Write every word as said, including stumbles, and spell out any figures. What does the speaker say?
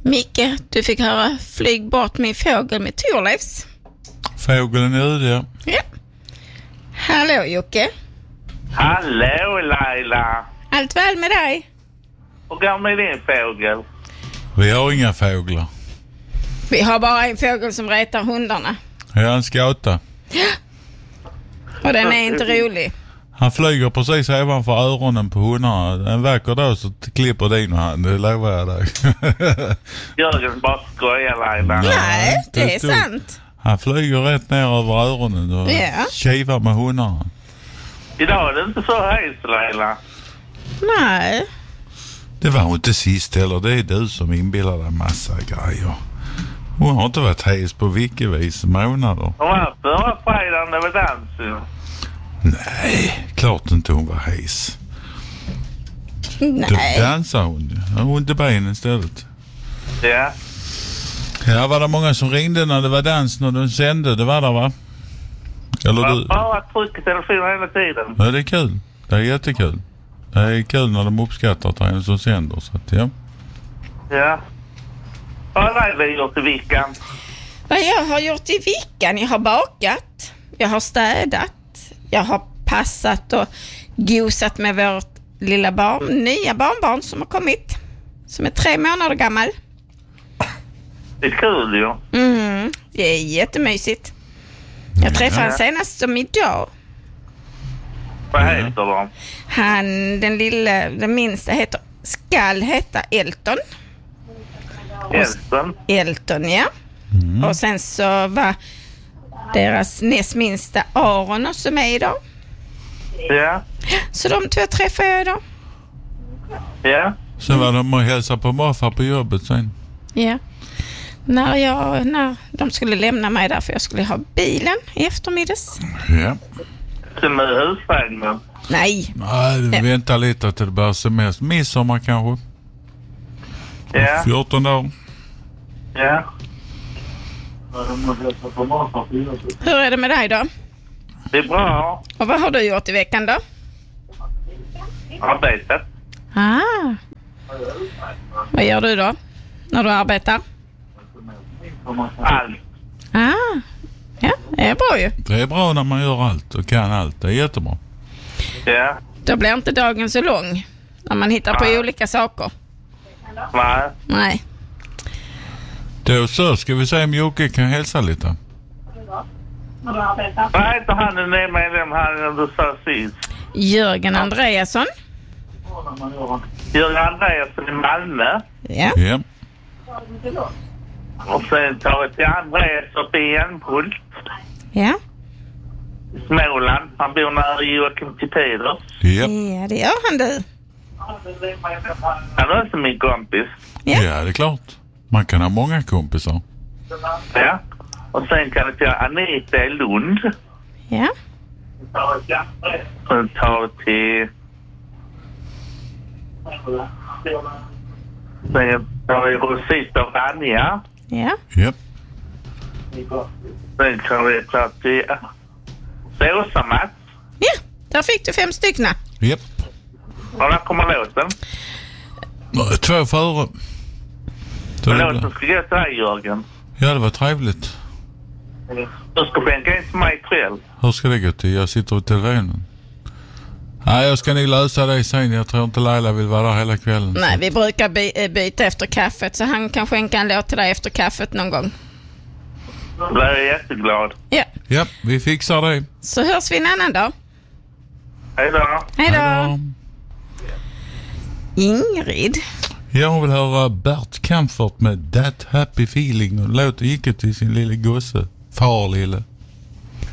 Micke, du fick höra flyg bort min fågel med Thorleifs. Fågeln är ute, ja. Ja. Hallå Jocke. Hallå Laila. Allt väl med dig? Och gammal är din fågel? Vi har inga fåglar. Vi har bara en fågel som retar hundarna. Jag är en skata. Ja. Och den är inte rolig. Han flyger precis ovanför öronen på hundarna. En vacker dag så klipper din han, det lovar jag dig. Jörgen bara skojar Laila. Nej, det är det tog. sant. Han flyger rätt ner över öronen och Ja. kivar med hundarna. Idag är det inte så hejs Laila. Nej. Det var inte sist heller. Det är du som inbillar dig massa grejer. Hon har inte varit hes på vilka vis månader. Hon var förra fredagen över dansen. Nej, klart inte hon var hes. Nej. Då dansar hon. Hon har ont i benen istället. Ja. Ja, var det många som ringde när det var dans när de sände? Det var där, va? Eller du? Bara trycka telefonen hela tiden. Ja, det är kul. Det är jättekul. Det är kul när de uppskattar att det är en som sänder. Så att, ja. Ja. Vad har Laila gjort i veckan? Vad jag har gjort i veckan? Jag har bakat. Jag har städat. Jag har passat och gosat med vårt lilla barn, nya barnbarn som har kommit. Som är tre månader gammal. Det är kul ju. Mm, det är jättemysigt. Jag träffade han senast som idag. Vad heter de? Han, den lilla, den minsta heter, skall heta Elton. Elton? Elton, ja. Mm. Och sen så var deras näst minsta Aron också med idag. Ja. Så de två träffade jag idag. Ja. Sen var de och hälsade på morfar på jobbet sen. Ja. När, jag, när de skulle lämna mig där för jag skulle ha bilen i eftermiddags. Ja. Så med husvagnen? Nej. Nej, vi väntar lite till det börjar semester. Midsommar kanske. Ja. fjorton dagar. Ja. Hur är det med dig då? Det är bra. Och vad har du gjort i veckan då? Arbetet. Ah. Vad gör du då när du arbetar? Allt. Ah. Ja, det är bra ju. Det är bra när man gör allt och kan allt. Det är jättebra. Ja. Då blir inte dagen så lång när man hittar på olika saker. Nej. Nej. Då så ska vi se om Jocke kan hälsa lite. Vad heter han nu med medlem här du sa sist? Jörgen Andreasson. Jörgen Andreasson i Malmö. Ja. Ja. Och sen tar vi till Andreas uppe i Enhult. Ja. I Småland. Han bor nära Joakim till Peders. Ja. Ja, det gör han du. Han är också min kompis. Ja. Ja, det är klart. Man kan ha många kompisar. Ja. Och sen kan vi till Anita i Lund. Ja. Sen tar vi till... Sen tar vi Rosita och Vanja. Ja. Ja. Sen kan vi ta till Såsa Mats. Ja, där fick du fem stycken. Japp. Och där kommer låten. Två före. Men låten ska gå till dig, Jörgen. Ja, det var trevligt. Du ska skänka in till mig ikväll. Hur ska det gå till? Jag sitter vid telefonen. Nej, jag ska nog lösa det sen. Jag tror inte Laila vill vara där hela kvällen. Nej, vi brukar by- byta efter kaffet så han kan skänka en låt till dig efter kaffet någon gång. Jag är jätteglad. Ja. Ja, vi fixar det. Så hörs vi en annan dag. Hej då. Hej då. Ingrid. Jag vill höra Bert Kampfert med That Happy Feeling och låter icke till sin lille gosse. Far lille.